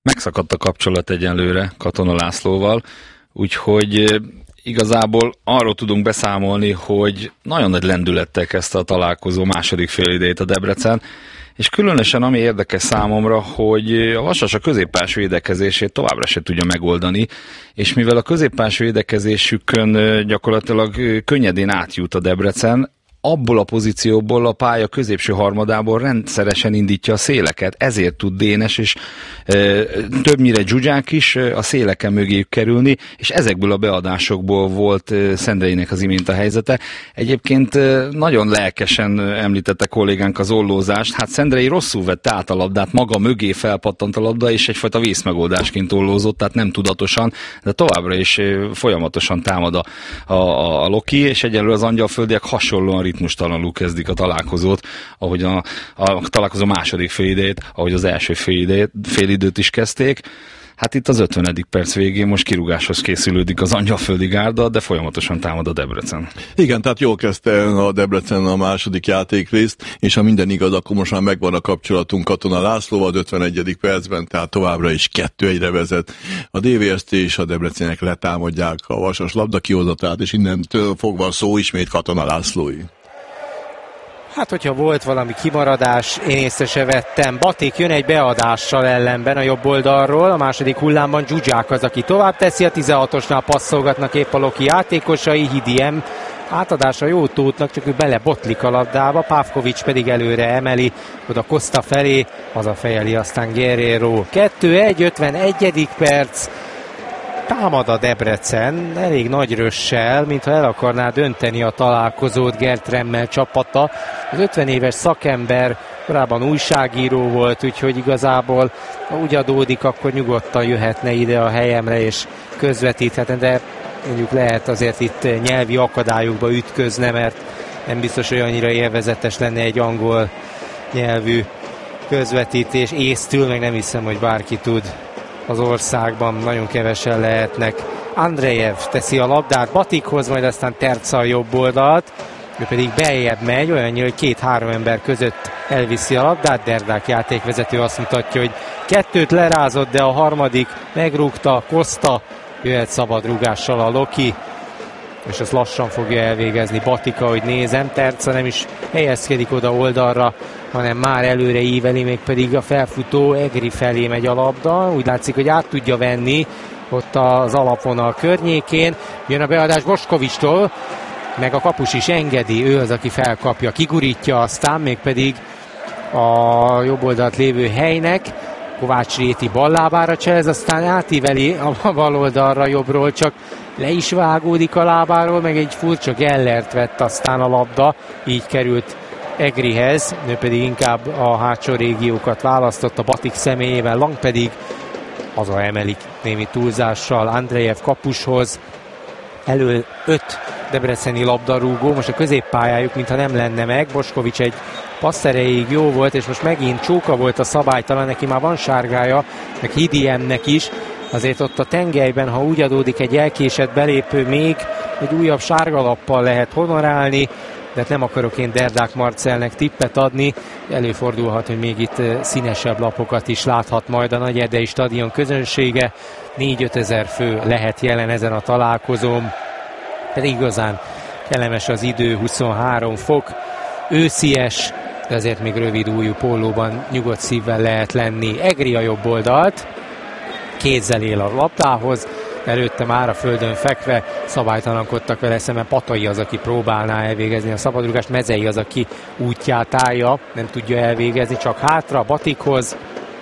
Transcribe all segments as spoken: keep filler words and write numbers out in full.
Megszakadt a kapcsolat egyenlőre Katona Lászlóval, úgyhogy igazából arról tudunk beszámolni, hogy nagyon nagy lendülettel kezdte a találkozó második félidejét a Debrecen, és különösen ami érdekes számomra, hogy a Vasas a középpályás védekezését továbbra se tudja megoldani, és mivel a középpályás védekezésükön gyakorlatilag könnyedén átjut a Debrecen, abból a pozícióból a pálya középső harmadából rendszeresen indítja a széleket, ezért tud Dénes és e, többnyire Zsuzsák is a széleken mögéjük kerülni, és ezekből a beadásokból volt e, Szendreinek az imént a helyzete. Egyébként e, nagyon lelkesen említette kollégánk az ollózást, hát Szendrei rosszul vette át a labdát, maga mögé felpattant a labda, és egyfajta vészmegoldásként ollózott, tehát nem tudatosan, de továbbra is e, folyamatosan támad a, a, a Loki, és egyelőre az angyalföldiek hasonlóan ritmustalanul kezdik a találkozót, ahogy a, a találkozó második félidejét, ahogy az első félidejét, félidőt is kezdték. Hát itt az ötvenedik perc végén most kirúgáshoz készülődik az angyalföldi gárda, de folyamatosan támad a Debrecen. Igen, tehát jól kezdte a Debrecen a második játékrészt, és ha minden igaz, akkor most már megvan a kapcsolatunk Katona Lászlóval az ötvenegyedik percben, tehát továbbra is kettő egyre vezet. A dé vé es té és a Debrecenek letámadják a Vasas labdakihozatát, és innentől fogva szó ismét Katona Lászlói. Hát, hogyha volt valami kimaradás, én észre se vettem. Batik jön egy beadással ellenben a jobb oldalról, a második hullámban Zsuzsák az, aki tovább teszi, a tizenhatosnál passzolgatnak épp a Loki játékosai, Hidiem átadása jó Tótnak, csak ő belebotlik a labdába, Pávkovics pedig előre emeli, oda Costa felé, hazafejeli aztán Guerrero. kettő egy, ötvenegyedik perc, támad a Debrecen, elég nagy rössel, mintha el akarná dönteni a találkozót Gert Remmel csapata. Az ötven éves szakember korábban újságíró volt, úgyhogy igazából ha úgy adódik, akkor nyugodtan jöhetne ide a helyemre és közvetíthetne, de mondjuk lehet azért itt nyelvi akadályokba ütközne, mert nem biztos, hogy annyira élvezetes lenne egy angol nyelvű közvetítés. Észtül meg nem hiszem, hogy bárki tud az országban, nagyon kevesen lehetnek. Andrejev teszi a labdát Batikhoz, majd aztán Terca a jobb oldalt, ő pedig beljebb megy, olyannyira, hogy két-három ember között elviszi a labdát. Derdák játékvezető azt mutatja, hogy kettőt lerázott, de a harmadik megrúgta, Costa, jöhet szabad rúgással a Loki, és azt lassan fogja elvégezni Batika, hogy nézem. Terca nem is helyezkedik oda oldalra, hanem már előre íveli, még pedig a felfutó Egri felé megy a labda. Úgy látszik, hogy át tudja venni ott az alapvonal környékén. Jön a beadás Boskovicstól, meg a kapus is engedi, ő az, aki felkapja, kigurítja, aztán még pedig a jobb oldalt lévő helynek Kovács Réti ballábára cselez, aztán átíveli a bal oldalra jobbról, csak le is vágódik a lábáról, meg egy furcsa Gellert vett aztán a labda, így került Egrihez, ő pedig inkább a hátsó régiókat választotta Batik személyében, Lang pedig haza emelik némi túlzással Andrejev kapushoz. Elől öt debreceni labdarúgó, most a középpályájuk mintha nem lenne meg, Boskovics egy passzereig jó volt, és most megint csóka volt a szabálytalan, neki már van sárgája, meg Hidiemnek is, azért ott a tengelyben, ha úgy adódik egy elkésett belépő, még egy újabb sárgalappal lehet honorálni, de nem akarok én Derdák Marcelnek tippet adni, előfordulhat, hogy még itt színesebb lapokat is láthat majd a Nagyerdei stadion közönsége, négy-öt ezer fő lehet jelen ezen a találkozón, pedig igazán kellemes az idő, huszonhárom fok, őszies, de azért még rövid ujjú pólóban nyugodt szívvel lehet lenni. Egri a jobb oldalt, kézzel él a labdához, előtte már a földön fekve szabálytalankodtak vele szemben, Patai az, aki próbálná elvégezni a szabadrúgást, Mezei az, aki útját állja, nem tudja elvégezni, csak hátra Batikhoz,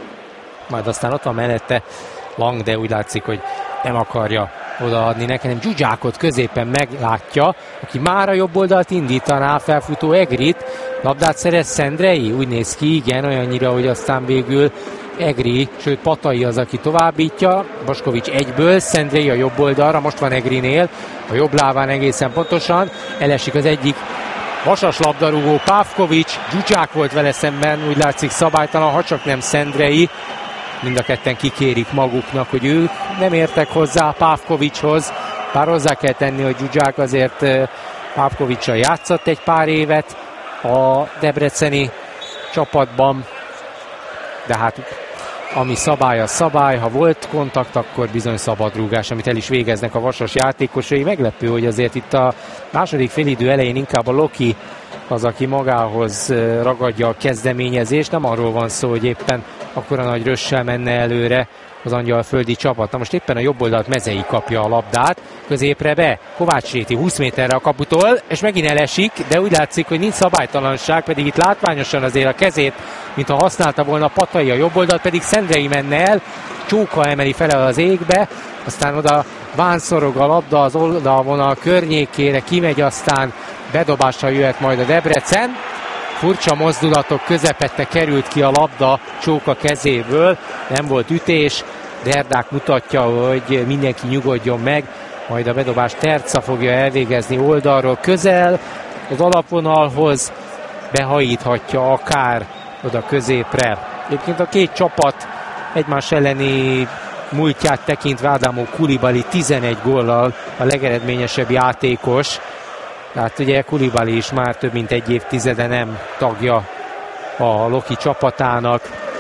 majd aztán ott van mellette Lang, de úgy látszik, hogy nem akarja odaadni neki, hanem Zsuzsákot középen meglátja, aki már a jobb oldalt indítaná, felfutó Egrit, labdát szerez Szendrei, úgy néz ki, igen, olyannyira, hogy aztán végül Egri, sőt Patai az, aki továbbítja, Boskovics egyből, Szendrei a jobb oldalra, most van Egrinél, a jobb lábán egészen pontosan, elesik az egyik vasas labdarúgó, Pávkovics, Zsuzsák volt vele szemben, úgy látszik szabálytalan, ha csak nem Szendrei, mind a ketten kikérik maguknak, hogy ők nem értek hozzá Pávkovicshoz, bár hozzá kell tenni, hogy Zsuzsák azért Pávkovicsal játszott egy pár évet a debreceni csapatban, de hát ami szabály a szabály, ha volt kontakt, akkor bizony szabadrúgás, amit el is végeznek a Vasas játékosai. Meglepő, hogy azért itt a második félidő elején inkább a Loki az, aki magához ragadja a kezdeményezést, nem arról van szó, hogy éppen akkora nagy rössel menne előre az angyalföldi csapat. Na most éppen a jobb oldalt Mezei kapja a labdát, középre be, Kovács Réti húsz méterre a kaputól, és megint elesik, de úgy látszik, hogy nincs szabálytalanság, pedig itt látványosan azért a kezét, mintha használta volna Patai, a jobb oldalt pedig Szendrei menne el, Csóka emeli fel az égbe, aztán oda vánszorog a labda az oldalvonal környékére, kimegy, aztán bedobásra jöhet majd a Debrecen. Furcsa mozdulatok közepette került ki a labda Csóka kezéből, nem volt ütés, Derdák mutatja, hogy mindenki nyugodjon meg, majd a bedobást Terca fogja elvégezni oldalról közel, az alapvonalhoz behajíthatja akár oda középre. Egyébként a két csapat egymás elleni múltját tekintve Ádámó Kulibali tizenegy góllal a legeredményesebb játékos. Tehát ugye Kulibali is már több mint egy évtizede nem tagja a Loki csapatának.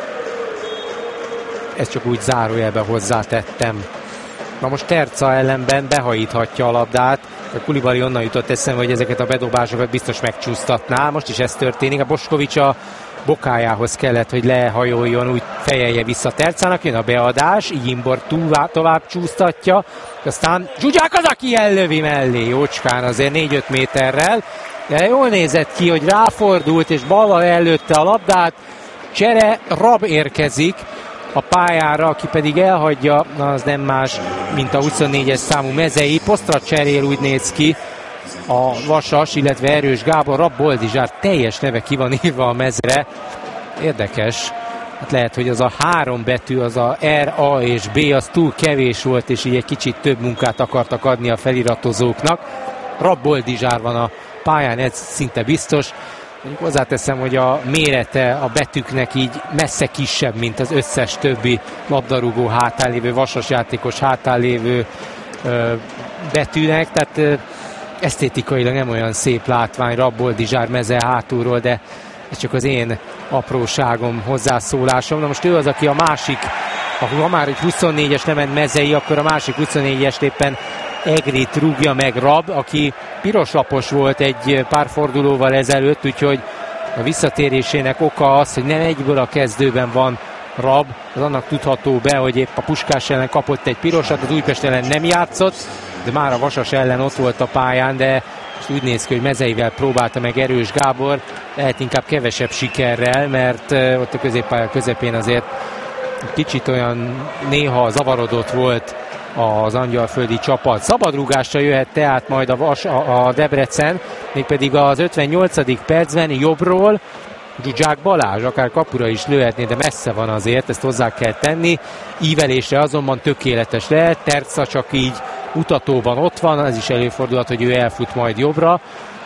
Ezt csak úgy zárójelbe hozzátettem. Na most Terca ellenben behajíthatja a labdát. A Kulibali onnan jutott eszembe, hogy ezeket a bedobásokat biztos megcsúsztatná. Most is ez történik. A Boskovics a bokájához kellett, hogy lehajoljon, úgy fejelje vissza Tercának. Jön a beadás, Igimbor tovább, tovább csúsztatja. Aztán Zsuzsák az, aki ellövi mellé jócskán azért négy-öt méterrel. De jól nézett ki, hogy ráfordult és ballal előtte a labdát. Csere Rab érkezik a pályára, aki pedig elhagyja, na az nem más, mint a huszonnégyes számú Mezei. Posztra cserél, úgy néz ki a Vasas, illetve Erős Gábor. Rab Boldizsár teljes neve ki van írva a mezre. Érdekes. Hát lehet, hogy az a három betű, az a R, A és B, az túl kevés volt, és így egy kicsit több munkát akartak adni a feliratozóknak. Rab Boldizsár van a pályán, ez szinte biztos. Mondjuk hozzáteszem, hogy a mérete a betűknek így messze kisebb, mint az összes többi labdarúgó hátán lévő, Vasas játékos hátán lévő ö, betűnek, tehát ö, esztétikailag nem olyan szép látvány Rab Boldizsár meze hátulról, de ez csak az én apróságom, hozzászólásom. Na most ő az, aki a másik, ha már egy huszonnégyes nem ment Mezei, akkor a másik huszonnégyes éppen Egrit rúgja meg Rab, aki piroslapos volt egy pár fordulóval ezelőtt, úgyhogy a visszatérésének oka az, hogy nem egyből a kezdőben van Rab, az annak tudható be, hogy épp a Puskás ellen kapott egy pirosat, az Újpest ellen nem játszott, de már a Vasas ellen ott volt a pályán, de úgy néz ki, hogy Mezeivel próbálta meg Erős Gábor, lehet inkább kevesebb sikerrel, mert ott a középpálya közepén azért kicsit olyan néha zavarodott volt az angyalföldi csapat. Szabadrúgásra jöhet tehát majd a, Vas, a, a Debrecen, mégpedig az ötvennyolcadik percben jobbról Zsuzsák Balázs, akár kapura is lőhetné, de messze van azért, ezt hozzá kell tenni. Ívelésre azonban tökéletes lehet, Terca csak így mutatóban ott van, ez is előfordulhat, hogy ő elfut majd jobbra,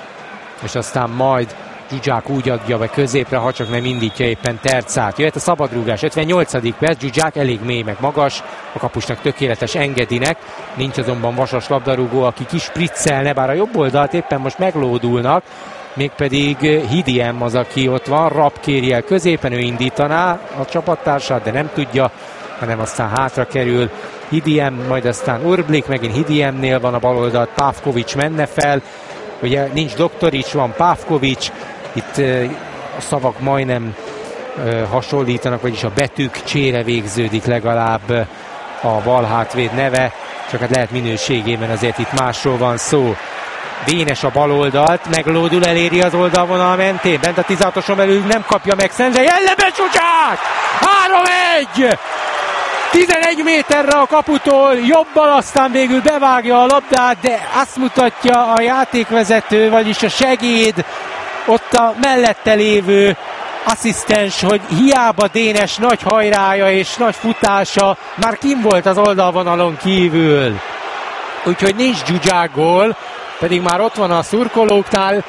és aztán majd Zsuzsák úgy adja be középre, ha csak nem indítja éppen Tercát. Jöhet a szabadrúgás, ötvennyolcadik perc, Zsuzsák elég mély meg magas, a kapusnak tökéletes Engedinek, nincs azonban Vasas labdarúgó, aki kispriccelne, bár a jobb oldalt éppen most meglódulnak, mégpedig Hidiem az, aki ott van, Rab kéri el középen, ő indítaná a csapattársát, de nem tudja, hanem aztán hátra kerül Hidiem, majd aztán Urblik, megint Hidiemnél van a bal oldalt, Pávkovics menne fel, ugye nincs Doktorics, van Pávkovics, itt a szavak majdnem hasonlítanak, vagyis a betűk csére végződik legalább a bal hátvéd neve, csak hát lehet minőségében azért itt másról van szó. Dénes a bal oldalt, meglódul, eléri az oldalvonal mentén, bent a tizenhatoson belül nem kapja meg Szendrei, ellenben Zsuzsák! három egy! tizenegy méterre a kaputól, jobbal aztán végül bevágja a labdát, de azt mutatja a játékvezető, vagyis a segéd, ott a mellette lévő asszisztens, hogy hiába Dénes nagy hajrája és nagy futása, már kim volt az oldalvonalon kívül. Úgyhogy nincs Zsuzsák gól, pedig már ott van a szurkolóknál,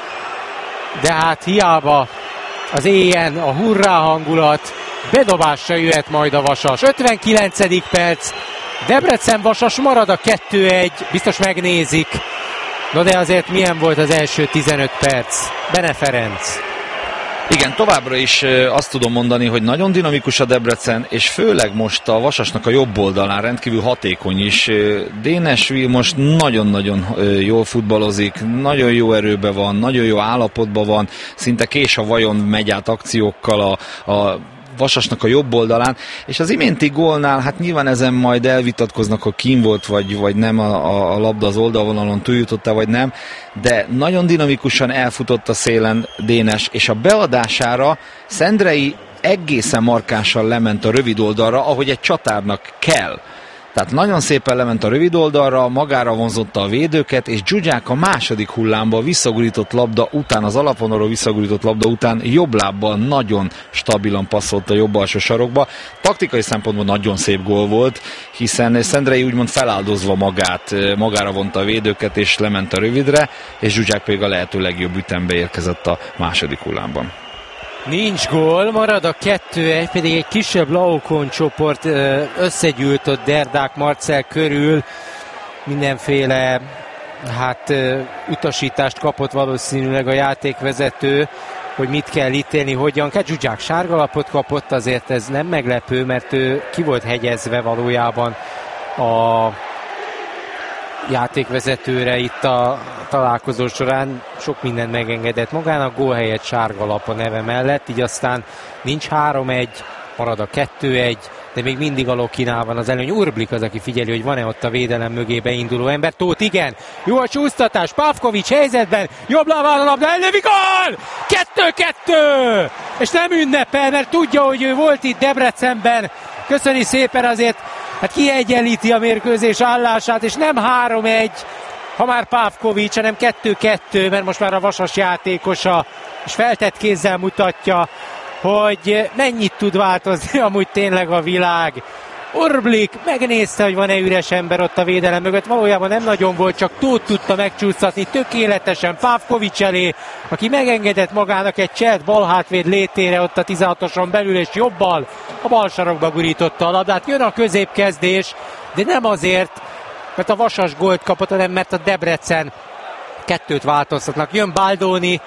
de hát hiába az éjjel a hurrá hangulat, bedobásra jöhet majd a Vasas. ötvenkilencedik perc, Debrecen Vasas marad a kettő egy, biztos megnézik. No de azért milyen volt az első tizenöt perc? Bene Ferenc. Igen, továbbra is azt tudom mondani, hogy nagyon dinamikus a Debrecen, és főleg most a Vasasnak a jobb oldalán rendkívül hatékony is. Dénes most nagyon-nagyon jól futballozik, nagyon jó erőben van, nagyon jó állapotban van, szinte kés a vajon megy át akciókkal a, a Vasasnak a jobb oldalán, és az iménti gólnál, hát nyilván ezen majd elvitatkoznak, hogy kín volt, vagy, vagy nem a, a, a labda az oldalvonalon túljutott-e, vagy nem, de nagyon dinamikusan elfutott a szélen Dénes, és a beadására Szendrei egészen markánsan lement a rövid oldalra, ahogy egy csatárnak kell. Tehát nagyon szépen lement a rövid oldalra, magára vonzotta a védőket, és Zsuzsák a második hullámba visszagurított labda után, az alapvonalról visszagurított labda után jobb lábbal nagyon stabilan passzolt a jobb alsó sarokba. Taktikai szempontból nagyon szép gól volt, hiszen Szendrei úgymond feláldozva magát, magára vonta a védőket, és lement a rövidre, és Zsuzsák pedig a lehető legjobb ütembe érkezett a második hullámban. Nincs gól, marad a kettő egy, pedig egy kisebb Laokon csoport összegyűlt ott Derdák Marcell körül, mindenféle hát utasítást kapott valószínűleg a játékvezető, hogy mit kell ítélni, hogyan kell. Zsuzsák sárgalapot kapott, azért ez nem meglepő, mert ő ki volt hegyezve valójában a játékvezetőre itt a találkozó során, sok mindent megengedett magának, gól helyett sárgalap a neve mellett, így aztán nincs három egy, marad a kettő egy, de még mindig a Lokinál van az előny. Urblik az, aki figyeli, hogy van-e ott a védelem mögé beinduló ember. Tóth igen, jó a csúsztatás, Pavkovics helyzetben, jobb lábán a labda, ellövi, gól! kettő-kettő! És nem ünnepel, mert tudja, hogy ő volt itt Debrecenben. Köszöni szépen, azért hát kiegyenlíti a mérkőzés állását, és nem három egy, ha már Pavkovics, hanem kettő-kettő, mert most már a Vasas játékosa, és feltett kézzel mutatja, hogy mennyit tud változni amúgy tényleg a világ. Urblik megnézte, hogy van-e üres ember ott a védelem mögött, valójában nem nagyon volt, csak Tóth tudta megcsúsztatni tökéletesen Pavkovics elé, aki megengedett magának egy cselt balhátvéd létére ott a tizenhatoson belül, és jobbal a bal sarokba gurította a labdát. Jön a középkezdés, de nem azért, mert a Vasas gólt kapott, hanem mert a Debrecen kettőt változtatnak. Jön Baldoni,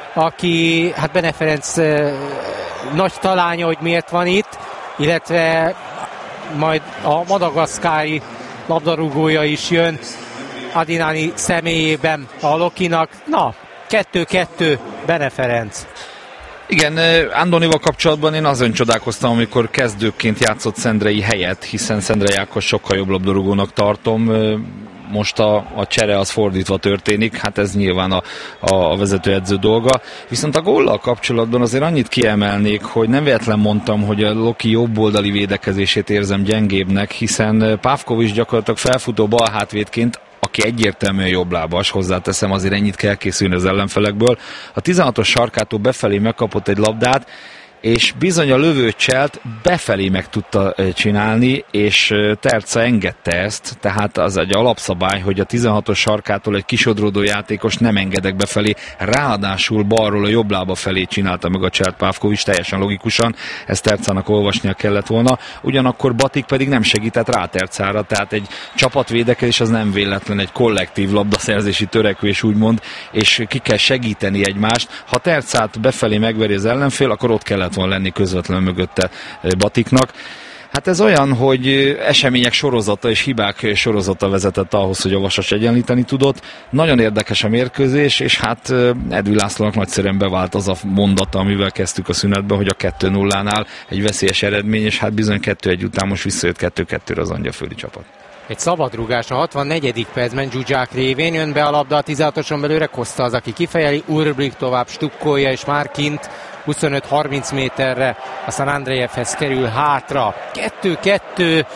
aki, hát Bene Ferenc eh, nagy talánya, hogy miért van itt, illetve majd a madagaszkári labdarúgója is jön Adinani személyében a Lokinak. Na, kettő-kettő, Bene Ferenc. Igen, Andonival kapcsolatban én azon csodálkoztam, amikor kezdőként játszott Szendrei helyett, hiszen Szendrei Ákos sokkal jobb labdarúgónak tartom. Most a, a csere az fordítva történik, hát ez nyilván a, a vezetőedző dolga. Viszont a góllal kapcsolatban azért annyit kiemelnék, hogy nem véletlen mondtam, hogy a Loki jobboldali védekezését érzem gyengébbnek, hiszen Pavkovics gyakorlatilag felfutó balhátvédként, aki egyértelműen jobblábas, hozzáteszem, azért ennyit kell készülni az ellenfelekből. A tizenhatos sarkától befelé megkapott egy labdát, és bizony a lövőcselt befelé meg tudta csinálni, és Terca engedte ezt, tehát az egy alapszabály, hogy a tizenhatos sarkától egy kisodródó játékos nem engedek befelé, ráadásul balról a jobb lába felé csinálta meg a cselt Pavkovics, teljesen logikusan, ezt Tercának olvasnia kellett volna, ugyanakkor Batik pedig nem segített rá Tercára, tehát egy csapatvédekezés az nem véletlen, egy kollektív labdaszerzési törekvés úgymond, és ki kell segíteni egymást. Ha Tercát befelé megveri az ellenfél, akkor ott kellett volna lenni közvetlenül mögötte Batiknak. Hát ez olyan, hogy események sorozata és hibák sorozata vezetett ahhoz, hogy a Vasas egyenlíteni tudott. Nagyon érdekes a mérkőzés, és hát Edvi Lászlónak nagyszerűen bevált az a mondata, amivel kezdtük a szünetben, hogy a kettő nullánál egy veszélyes eredmény, és hát bizony kettő egy után most visszajött kettő-kettőre az angyalföldi csapat. Egy szabadrugás a hatvannegyedik percben Zsuzsák révén, jön be a labda a tizenhatoson belőle, Costa az, aki kifejeli, Urblik tovább stukkolja, és már kint huszonöt-harminc méterre, aztán Andrejevhez kerül hátra. kettő-kettő,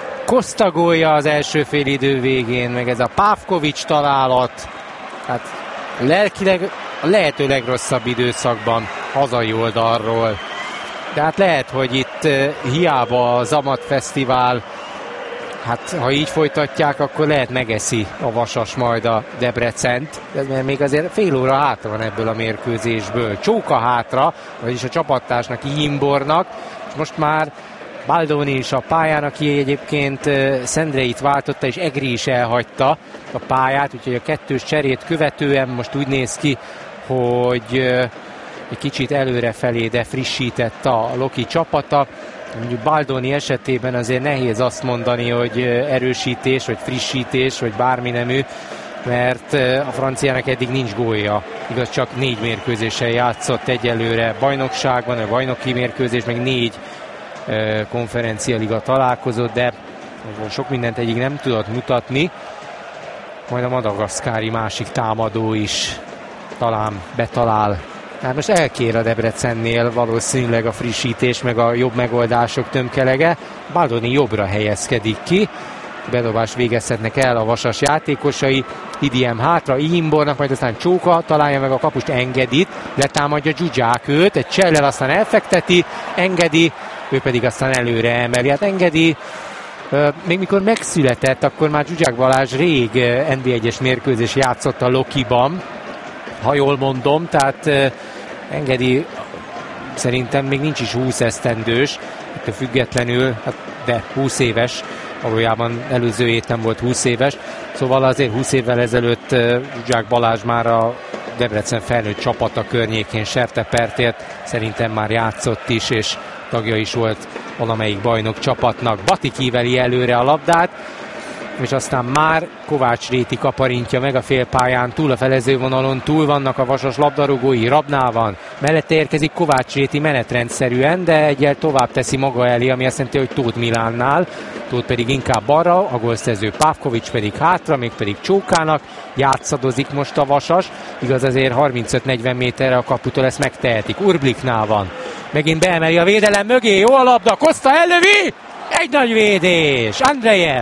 Costa gólja az első félidő végén, meg ez a Pavkovics találat, hát lelkileg a lehető legrosszabb időszakban hazai oldalról. De hát lehet, hogy itt hiába a Zamat Fesztivál, hát ha így folytatják, akkor lehet megeszi a Vasas majd a Debrecent, de mert még azért fél óra hátra van ebből a mérkőzésből. Csóka hátra, vagyis a csapattársnak, Jimbornak, és most már Baldoni is a pályán, aki egyébként Szendreit váltotta, és Egri is elhagyta a pályát, úgyhogy a kettős cserét követően most úgy néz ki, hogy egy kicsit előrefelé, de frissített a Loki csapata. Mondjuk Baldoni esetében azért nehéz azt mondani, hogy erősítés, vagy frissítés, vagy bármi nemű, mert a franciának eddig nincs gólja. Igaz, csak négy mérkőzésen játszott egyelőre bajnokságban, a bajnoki mérkőzés, meg négy konferencialiga találkozott, de sok mindent egyik nem tudott mutatni. Majd a madagaszkári másik támadó is talán betalál. Hát most elkér a Debrecennél valószínűleg a frissítés, meg a jobb megoldások tömkelege. Baldoni jobbra helyezkedik ki. Bedobást végezhetnek el a Vasas játékosai. Idiem hátra, Imbornak, majd aztán Csóka találja meg a kapust, Engedit. Letámadja Zsuzsák őt, egy csellel aztán elfekteti, Engedi, ő pedig aztán előre emeli. Hát Engedi még mikor megszületett, akkor már Zsuzsák Balázs rég en bé egyes mérkőzés játszott a Lokiban, ha jól mondom, tehát Engedi szerintem még nincs is húsz esztendős, ettől függetlenül, hát de húsz éves, valójában előző héten volt húsz éves, szóval azért húsz évvel ezelőtt Zsuzsák Balázs már a Debrecen felnőtt csapata környékén Sertepertért szerintem már játszott is, és tagja is volt valamelyik bajnok csapatnak. Bati kíveli előre a labdát, és aztán már Kovács Réti kaparintja meg a félpályán, túl a felezővonalon, túl vannak a Vasas labdarúgói, Rabnál van, mellette érkezik Kovács Réti menetrendszerűen, de egyel tovább teszi maga elé, ami azt jelenti, hogy Tóth Milánnál, Tóth pedig inkább balra, a gólszerző Pávkovics pedig hátra, még pedig Csókának, játszadozik most a Vasas, igaz azért harmincöt-negyven méterre a kaputól ezt megtehetik. Urbliknál van, megint beemeli a védelem mögé, jó a labda, Koszta ellövi, egy nagy védés, Andrejev,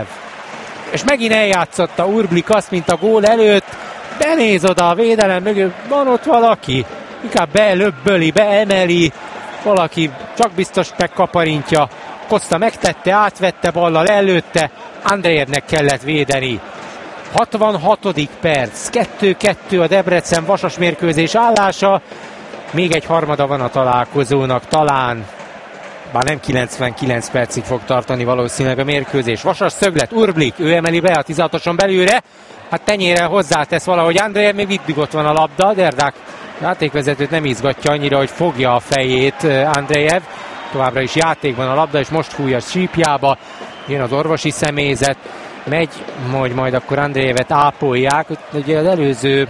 és megint eljátszotta Urblik azt, mint a gól előtt, benéz oda a védelem mögé, van ott valaki, inkább belöbböli, beemeli, valaki csak biztos megkaparintja, Koszta megtette, átvette ballal, előtte, Andrejevnek kellett védeni. hatvanhatodik perc, kettő kettő a Debrecen Vasas mérkőzés állása, még egy harmada van a találkozónak, talán, bár nem kilencvenkilenc percig fog tartani valószínűleg a mérkőzés. Vasas szöglet, Urblik, ő emeli be a tizenhatoson belülre, hát tenyérrel hozzátesz valahogy Andrejev, még itt ott van a labda, Derdák játékvezetőt nem izgatja annyira, hogy fogja a fejét Andrejev, továbbra is játékban a labda, és most fúj a sípjába, jön az orvosi személyzet, megy, hogy majd akkor Andrejevet ápolják, ugye az előző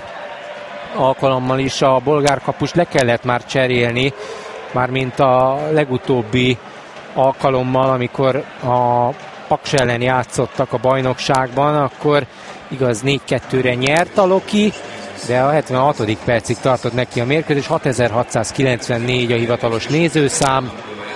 alkalommal is a bolgár kapust le kellett már cserélni, mármint a legutóbbi alkalommal, amikor a Paks ellen játszottak a bajnokságban, akkor igaz négy kettőre nyert a Loki, de a hetvenhatodik percig tartott neki a mérkőzés, hatezer-hatszázkilencvennégy a hivatalos nézőszám.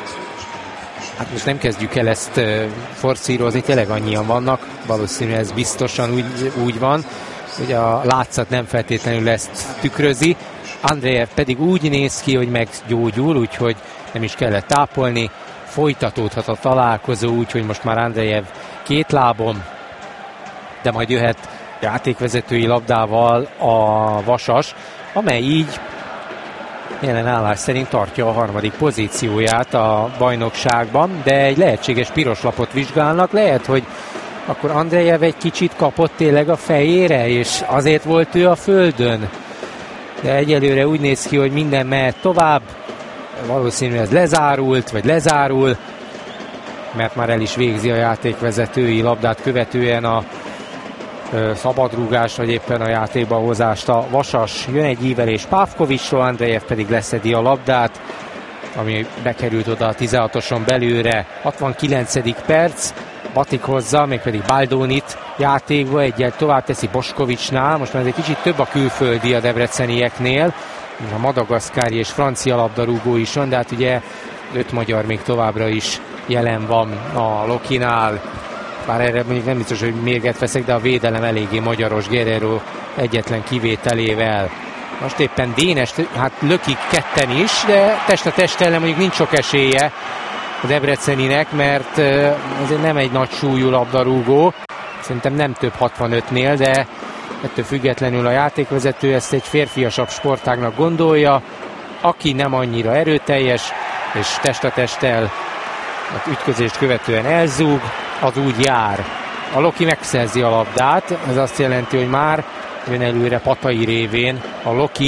Hát most nem kezdjük el ezt uh, forszírozni, tényleg annyian vannak, valószínűleg ez biztosan úgy, úgy van, hogy a látszat nem feltétlenül ezt tükrözi. Andrejev pedig úgy néz ki, hogy meggyógyul, úgyhogy nem is kellett tápolni. Folytatódhat a találkozó, úgyhogy most már Andrejev két lábon, de majd jöhet játékvezetői labdával a Vasas, amely így jelen állás szerint tartja a harmadik pozícióját a bajnokságban, de egy lehetséges piros lapot vizsgálnak, lehet, hogy akkor Andrejev egy kicsit kapott tényleg a fejére, és azért volt ő a földön. De egyelőre úgy néz ki, hogy minden mehet tovább, valószínűleg ez lezárult, vagy lezárul, mert már el is végzi a játékvezetői labdát követően a ö, szabadrúgás, vagy éppen a játékba hozást a Vasas. Jön egy ívelés Pávkovicsról, Andrejev pedig leszedi a labdát, ami bekerült oda a tizenhatoson belőle. hatvankilencedik perc, Batik hozza, még pedig Baldonit játékba, egyel tovább teszi Boskovicsnál, most már egy kicsit több a külföldi a debrecenieknél, a madagaszkári és francia labdarúgó is van, de hát ugye öt magyar még továbbra is jelen van a Lokinál, bár erre mondjuk nem biztos, hogy mérget veszek, de a védelem eléggé magyaros, Guerrero egyetlen kivételével. Most éppen Dénes, hát lökik ketten is, de test a test ellen mondjuk nincs sok esélye a debreceninek, mert azért nem egy nagy súlyú labdarúgó, szerintem nem több hatvanötnél, de ettől függetlenül a játékvezető ezt egy férfiasabb sportágnak gondolja, aki nem annyira erőteljes, és test a testtel az ütközést követően elzúg, az úgy jár. A Loki megszerzi a labdát, ez azt jelenti, hogy már jön előre Patai révén a Loki,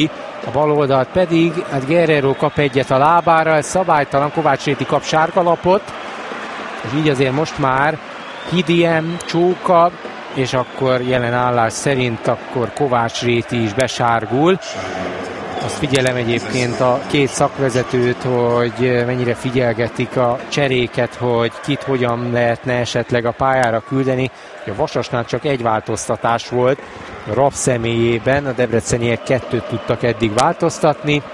A bal oldalt pedig, hát Guerrero kap egyet a lábára, ez szabálytalan, Kovács Réti kap sárgalapot, és így azért most már Hidiem, Csóka, és akkor jelen állás szerint akkor Kovács Réti is besárgul. Azt figyelem egyébként a két szakvezetőt, hogy mennyire figyelgetik a cseréket, hogy kit hogyan lehetne esetleg a pályára küldeni. A Vasasnál csak egy változtatás volt, a Rab személyében, a debreceniek kettőt tudtak eddig változtatni.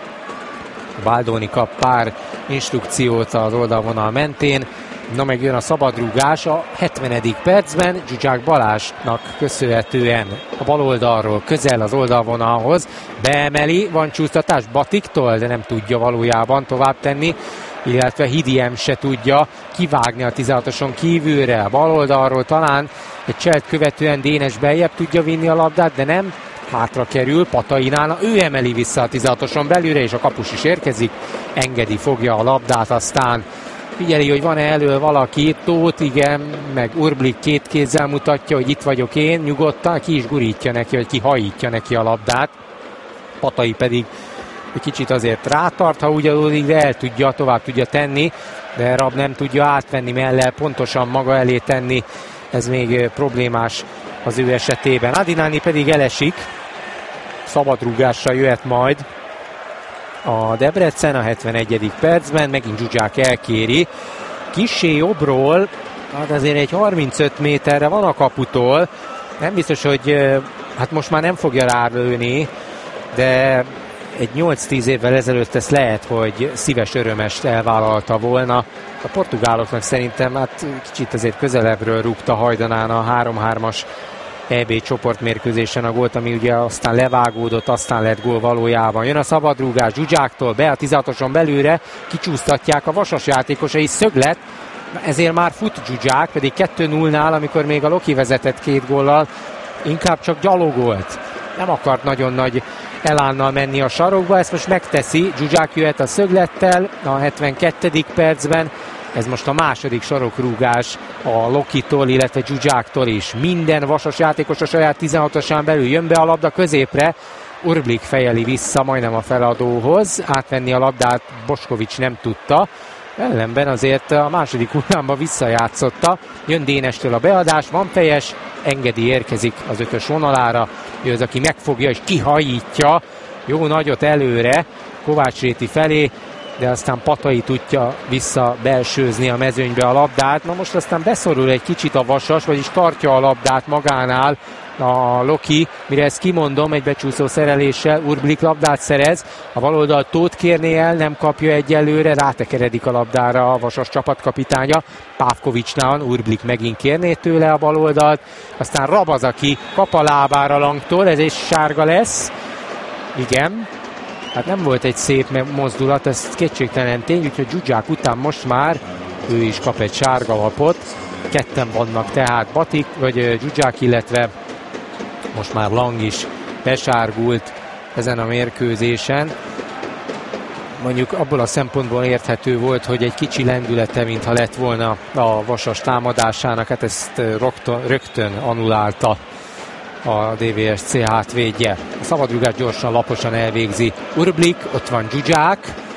Baldoni kap pár instrukciót az oldalvonal mentén. Na meg jön a szabadrúgás a hetvenedik percben, Zsuzsák Balázsnak köszönhetően a bal oldalról közel az oldalvonalhoz beemeli, van csúsztatás Batiktól, de nem tudja valójában tovább tenni, illetve Hidiem se tudja kivágni a tizenhatoson kívülre. A bal oldalról talán egy cselt követően Dénes beljebb tudja vinni a labdát, de nem, hátra kerül Patainál, ő emeli vissza a tizenhatoson belülre, és a kapus is érkezik, engedi, fogja a labdát, aztán figyeli, hogy van-e elől valaki, Tóth, igen, meg Urblik két kézzel mutatja, hogy itt vagyok én, nyugodtan, ki is gurítja neki, vagy ki hajítja neki a labdát. Patai pedig egy kicsit azért rátart, ha úgy adódik, de el tudja, tovább tudja tenni, de Rab nem tudja átvenni mellel, pontosan maga elé tenni, ez még problémás az ő esetében. Adináni pedig elesik, szabadrúgásra jöhet majd a Debrecen a hetvenegyedik percben, megint Zsuzsák elkéri. Kissé jobbról, hát azért egy harmincöt méterre van a kaputól, nem biztos, hogy hát most már nem fogja rálőni, de egy nyolc-tíz évvel ezelőtt ezt lehet, hogy szíves örömest elvállalta volna. A portugáloknak szerintem hát kicsit azért közelebbről rúgta hajdanán a három-hármas é bé csoportmérkőzésen a gólt, ami ugye aztán levágódott, aztán lett gól valójában. Jön a szabadrúgás Zsuzsáktól be a tizenhatoson belülre, kicsúsztatják a Vasas játékosai, szöglet, ezért már fut Zsuzsák, pedig kettő nullnál, amikor még a Loki vezetett két góllal, inkább csak gyalogolt. Nem akart nagyon nagy elánnal menni a sarokba, ezt most megteszi, Zsuzsák jöhet a szöglettel a hetvenkettedik percben, ez most a második sarokrúgás a Lokitól, illetve Zsuzsáktól is. Minden Vasas játékos a saját tizenhatosán belül jön be a labda középre, Urblik fejeli vissza majdnem a feladóhoz, átvenni a labdát Boskovics nem tudta, ellenben azért a második hullámba visszajátszotta, jön Dénestől a beadás, van fejes, engedi, érkezik az ötös vonalára, ő az, aki megfogja és kihajítja, jó nagyot előre, Kovács Réti felé, de aztán Patai tudja vissza belsőzni a mezőnybe a labdát. Na most aztán beszorul egy kicsit a Vasas, vagyis tartja a labdát magánál a Loki, mire ezt kimondom, egy becsúszó szereléssel Urblik labdát szerez, a baloldal Tóth kérné el, nem kapja egyelőre, rátekeredik a labdára a Vasas csapatkapitánya, Pávkovicsnál van, Urblik megint kérné tőle a baloldalt, aztán Rab az, aki kap a lábára Langtól, ez is sárga lesz, igen. Hát nem volt egy szép mozdulat, ez kétségtelen tény, úgyhogy Zsuzsák után most már ő is kap egy sárga lapot. Ketten vannak tehát Batik, vagy Zsuzsák, illetve most már Lang is besárgult ezen a mérkőzésen. Mondjuk abból a szempontból érthető volt, hogy egy kicsi lendülete, mintha lett volna a Vasas támadásának, hát ezt rögtön, rögtön annulálta a dé vé es cé hátvédje. A szabadrúgás gyorsan, laposan elvégzi Urblik, ott van Zsuzsák,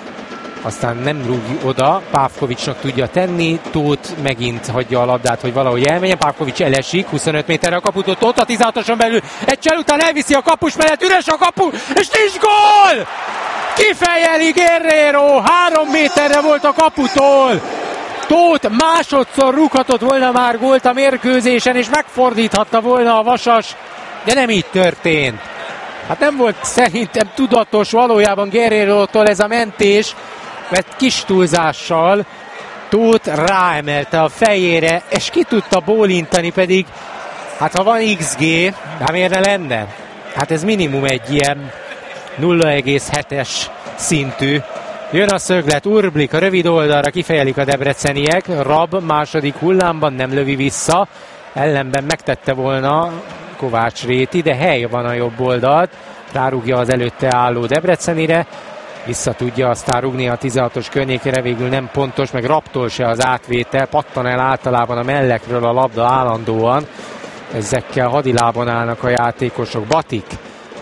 aztán nem rúg oda, Pávkovicsnak tudja tenni, Tóth megint hagyja a labdát, hogy valahogy elmenjen, Pávkovics elesik, huszonöt méterre a kaputól, Tóth a tizenhatoson belül, egy csel után elviszi a kapus mellett, üres a kapu, és nincs gól! Kifejeli Guerrero, három méterre volt a kaputól, Tóth másodszor rúghatott volna már gólt a mérkőzésen, és megfordíthatta volna a Vasas, de nem így történt. Hát nem volt szerintem tudatos valójában Guerrero-tól ez a mentés, mert kis túlzással Tóth ráemelte a fejére, és ki tudta bólintani, pedig hát ha van iksz gé, hát miért ne lenne? Hát ez minimum egy ilyen nulla egész hetes szintű. Jön a szöglet, Urblik a rövid oldalra, kifejelik a debreceniek, Rab második hullámban nem lövi vissza, ellenben megtette volna Kovács Réti, de hely van a jobb oldalt, rárúgja az előtte álló Debrecenire, vissza tudja aztán rúgni a tizenhatos környékére, végül nem pontos, meg Rabtól se az átvétel, pattan el általában a mellekről a labda állandóan, ezekkel hadilában állnak a játékosok. Batik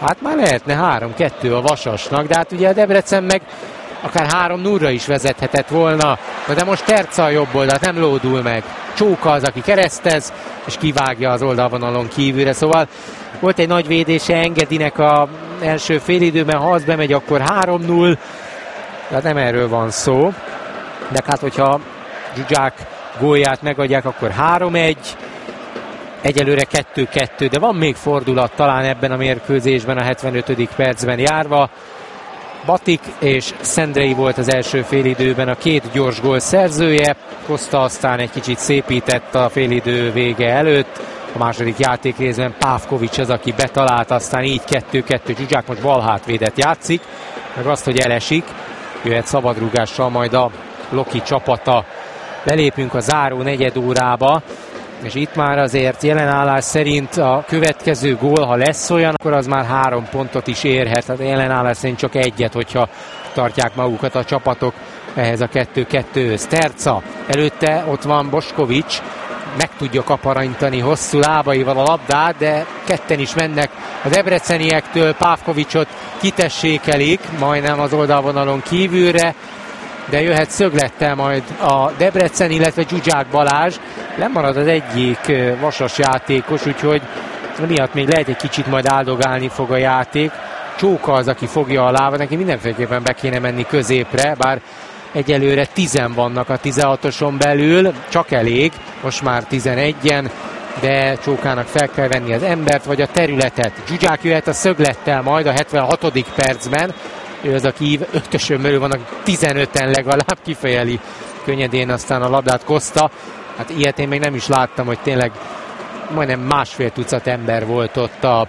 Hát már lehetne három kettő a Vasasnak, de hát ugye a Debrecen meg akár három nullra is vezethetett volna, de most Terca a jobb oldalt, nem lódul meg. Csóka az, aki keresztez, és kivágja az oldalvonalon kívülre, szóval volt egy nagy védése Engedinek a első félidőben, ha az bemegy, akkor három null, de nem erről van szó, de hát hogyha Zsuzsák gólját megadják, akkor három egy, egyelőre kettő kettő, de van még fordulat talán ebben a mérkőzésben a hetvenötödik percben járva. Batik és Szendrei volt az első félidőben a két gyors gól szerzője, Costa aztán egy kicsit szépített a félidő vége előtt, a második játékrészben Pávkovics az, aki betalált, aztán így kettő kettő, Zsuzsák most balhátvédet játszik, meg azt, hogy elesik, jöhet szabadrúgással majd a Loki csapata. Belépünk a záró negyed órába, és itt már azért jelenállás szerint a következő gól, ha lesz olyan, akkor az már három pontot is érhet. Hát jelenállás szerint csak egyet, hogyha tartják magukat a csapatok ehhez a kettő kettőhöz. Terca, előtte ott van Boskovics, meg tudja kaparintani hosszú lábaival a labdát, de ketten is mennek a debreceniektől, Pávkovicsot kitessékelik, majdnem az oldalvonalon kívülre, de jöhet szöglettel majd a Debrecen, illetve Zsuzsák Balázs. Lemarad az egyik Vasas játékos, úgyhogy miatt még lehet egy kicsit majd áldogálni fog a játék. Csóka az, aki fogja a lábat, neki mindenféleképpen be kéne menni középre, bár egyelőre tizen vannak a tizenhatoson belül, csak elég, most már tizenegyen, de Csókának fel kell venni az embert, vagy a területet. Zsuzsák jöhet a szöglettel majd a hetvenhatodik percben, ő az, aki ötösön belül vannak, tizenöten legalább, kifejeli könnyedén aztán a labdát Costa. Hát ilyet én még nem is láttam, hogy tényleg majdnem másfél tucat ember volt ott a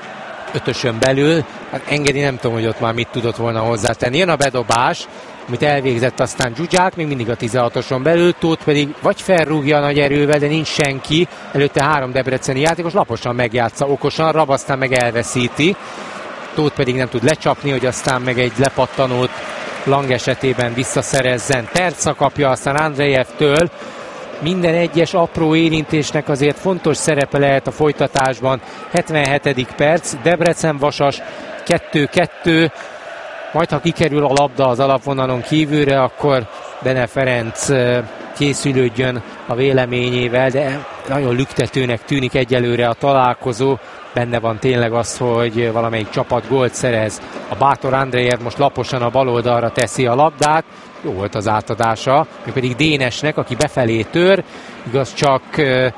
ötösön belül. Hát Engedi nem tudom, hogy ott már mit tudott volna hozzátenni. Jön a bedobás, amit elvégzett aztán Zsuzsák, még mindig a tizenhatoson belül, Tóth pedig vagy felrúgja nagy erővel, de nincs senki. Előtte három debreceni játékos laposan megjátsza, okosan, Rab aztán meg elveszíti. Tóth pedig nem tud lecsapni, hogy aztán meg egy lepattanót Lang esetében visszaszerezzen. Terca kapja aztán Andrejevtől. Minden egyes apró érintésnek azért fontos szerepe lehet a folytatásban. hetvenhetedik perc, Debrecen Vasas kettő kettő. Majd ha kikerül a labda az alapvonalon kívülre, akkor Bene Ferenc készülődjön a véleményével, de nagyon lüktetőnek tűnik egyelőre a találkozó. Benne van tényleg az, hogy valamelyik csapat gólt szerez. A bátor Andrejev most laposan a bal oldalra teszi a labdát. Jó volt az átadása, még pedig Dénesnek, aki befelé tör, igaz csak ö,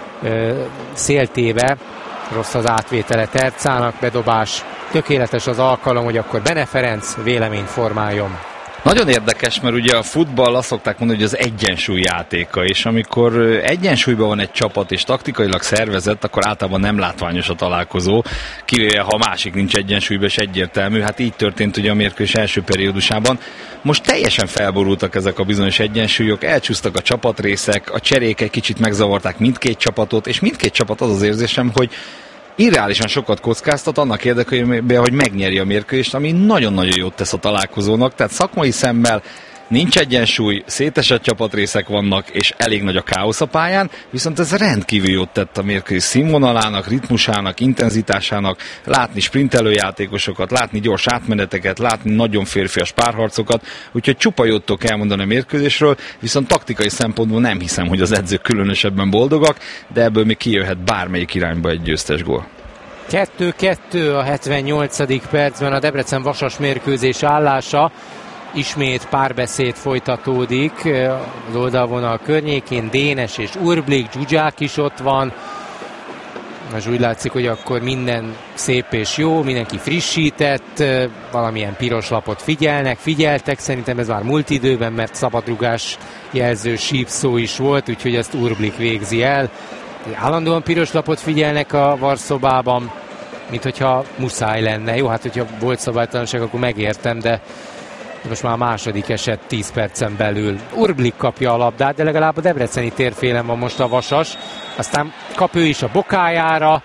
ö, széltéve, rossz az átvétele Tercának, bedobás. Tökéletes az alkalom, hogy akkor Bene Ferenc véleményt formáljon. Nagyon érdekes, mert ugye a futball azt szokták mondani, hogy az egyensúly játéka, és amikor egyensúlyban van egy csapat és taktikailag szervezett, akkor általában nem látványos a találkozó, kivéve ha a másik nincs egyensúlyban, és egyértelmű. Hát így történt ugye a mérkőzés első periódusában. Most teljesen felborultak ezek a bizonyos egyensúlyok, elcsúsztak a csapatrészek, a cserék egy kicsit megzavarták mindkét csapatot, és mindkét csapat az az érzésem, hogy irreálisan sokat kockáztat annak érdekében, hogy megnyeri a mérkőzést, ami nagyon-nagyon jót tesz a találkozónak. Tehát szakmai szemmel nincs egyensúly, szétesett csapatrészek vannak, és elég nagy a káosz a pályán, viszont ez rendkívül jót tett a mérkőzés színvonalának, ritmusának, intenzitásának, látni sprintelő játékosokat, látni gyors átmeneteket, látni nagyon férfias párharcokat, úgyhogy csupa jót tudok elmondani a mérkőzésről, viszont taktikai szempontból nem hiszem, hogy az edzők különösebben boldogak, de ebből még kijöhet bármelyik irányba egy győztes gól. kettő kettő a hetvennyolcadik percben a Debrecen Vasas mérkőzés állása. Ismét párbeszéd folytatódik az oldalvonal környékén, Dénes és Urblik, Zsuzsák is ott van. Most úgy látszik, hogy akkor minden szép és jó, mindenki frissített, valamilyen piros lapot figyelnek, figyeltek, szerintem ez már múlt időben, mert szabadrugás jelző sípszó is volt, úgyhogy ezt Urblik végzi el. Állandóan piros lapot figyelnek a varszobában, mint hogyha muszáj lenne. Jó, hát hogyha volt szabálytalanság, akkor megértem, de most már a második eset tíz percen belül. Urblik kapja a labdát, de legalább a debreceni térfélen van most a Vasas. Aztán kap ő is a bokájára.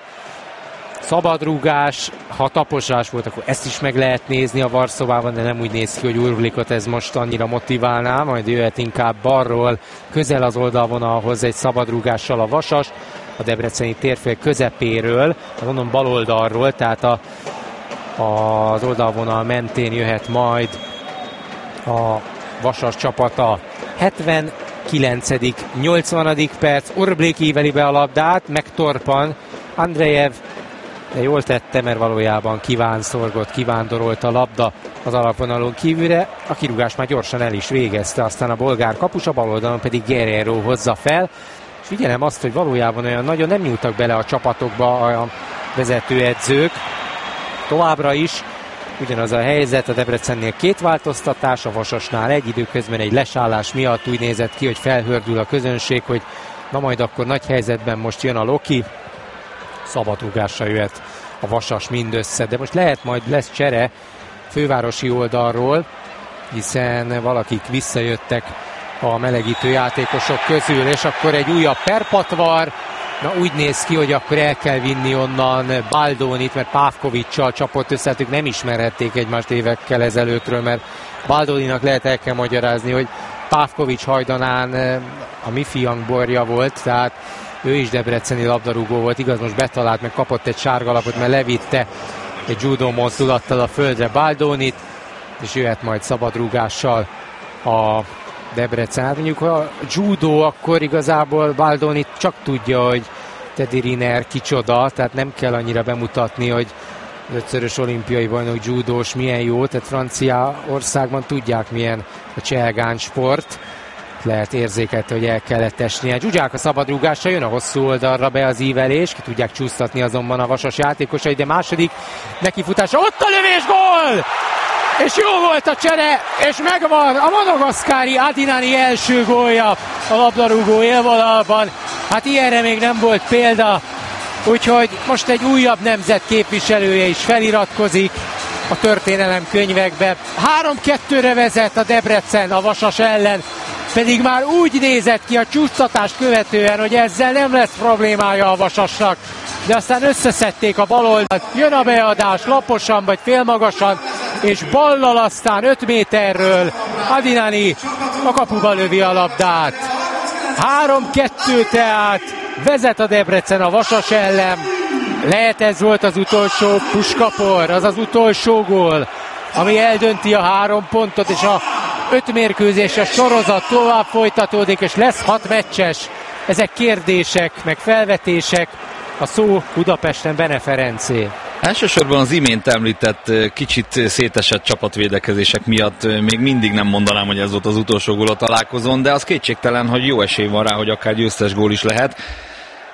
Szabadrúgás, ha taposás volt, akkor ezt is meg lehet nézni a varszobában, de nem úgy néz ki, hogy Urblikot ez most annyira motiválná, majd jöhet inkább balról, közel az oldalvonalhoz egy szabadrúgással a Vasas, a debreceni térfél közepéről, mondom bal oldalról, tehát a az oldalvonal mentén jöhet majd a Vasas csapata. hetvenkilencedik nyolcvanadik perc, Orblék íveli be a labdát, megtorpan Andrejev, de jól tette, mert valójában kívánszorgott, kivándorolt a labda az alapvonalon kívülre. A kirúgást már gyorsan el is végezte, aztán a bolgár kapus, a bal oldalon pedig Guerrero hozza fel. És figyelem azt, hogy valójában olyan nagyon nem nyúltak bele a csapatokba a vezetőedzők. Továbbra is ugyanaz a helyzet, a Debrecennél két változtatás, a Vasasnál egy, időközben egy lesállás miatt úgy nézett ki, hogy felhördül a közönség, hogy na majd akkor nagy helyzetben most jön a Loki. Szabadrúgásra jöhet a Vasas mindössze, de most lehet majd lesz csere fővárosi oldalról, hiszen valakik visszajöttek a melegítő játékosok közül, és akkor egy újabb perpatvar. Na úgy néz ki, hogy akkor el kell vinni onnan Baldonit, mert Pavkovic-sal csapott össze, hát ők nem ismerhették egymást évekkel ezelőttről, mert Baldoninak lehet el kell magyarázni, hogy Pavkovic hajdanán a mi fiank borja volt, tehát ő is debreceni labdarúgó volt, igaz, most betalált, meg kapott egy sárgalapot, mert levitte egy judo mozdulattal a földre Baldonit, és jöhet majd szabadrúgással a Debrecen. Hát mondjuk, ha a judo, akkor igazából Baldonit csak tudja, hogy Teddy Riner kicsoda, tehát nem kell annyira bemutatni, hogy az ötszörös olimpiai bajnok judós milyen jó, tehát Franciaországban tudják, milyen a cselgán sport. Lehet érzékelni, hogy el kellett esnie. Zsuzsák a szabadrúgásra, jön a hosszú oldalra be az ívelés, ki tudják csúsztatni azonban a Vasas játékosai, de második nekifutása, ott a lövés, gól! És jó volt a csere, és megvan a madagaszkári Adinani első gólja a labdarúgó élvonalban. Hát ilyenre még nem volt példa, úgyhogy most egy újabb nemzet képviselője is feliratkozik a történelem könyvekbe. három kettőre vezet a Debrecen a Vasas ellen, pedig már úgy nézett ki a csúsztatást követően, hogy ezzel nem lesz problémája a Vasasnak, de aztán összeszedték a bal oldalt, jön a beadás laposan vagy félmagasan, és ballal aztán öt méterről Adinani a kapuba lövi a labdát. három kettő tehát vezet a Debrecen a Vasas ellen. Lehet ez volt az utolsó puskapor, az az utolsó gól, ami eldönti a három pontot, és a öt mérkőzéses sorozat tovább folytatódik, és lesz hat meccses. Ezek kérdések, meg felvetések. A szó Budapesten Bene Ferencé. Elsősorban az imént említett kicsit szétesett csapatvédekezések miatt még mindig nem mondanám, hogy ez volt az utolsó gól a találkozón, de az kétségtelen, hogy jó esély van rá, hogy akár győztes gól is lehet.